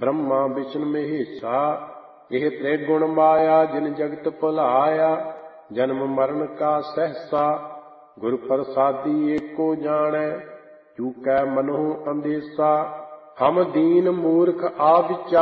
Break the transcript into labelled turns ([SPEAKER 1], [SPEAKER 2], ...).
[SPEAKER 1] ਬ੍ਰਹਮਾ ਵਿਸ਼ਨ ਮਹੇਸ਼ਾ। ਇਹ ਤ੍ਰਿਗੁਣ ਮਾਇਆ ਜਿਨ ਜਗਤ ਭੁਲਾਇਆ। ਜਨਮ ਮਰਨ ਕਾ ਸਹਿਸਾ ਗੁਰ ਪ੍ਰਸਾਦੀ ਏਕੋ ਜਾਣੈ। ਚੂਕੈ ਮਨਹੁ ਅੰਦੇਸਾ ਹਮ ਦੀਨ ਮੂਰਖ ਆ ਵਿਚਾਰ।